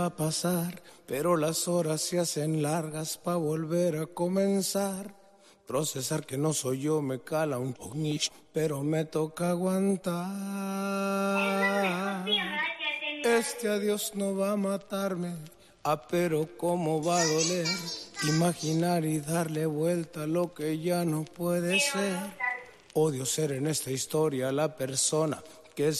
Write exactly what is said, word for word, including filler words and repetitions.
a pasar, pero las horas se hacen largas pa' volver a comenzar. Procesar que no soy yo me cala un poquito, pero me toca aguantar. Este adiós no va a matarme, ah, pero cómo va a doler. Imaginar y darle vuelta a lo que ya no puede ser. Odio ser en esta historia la persona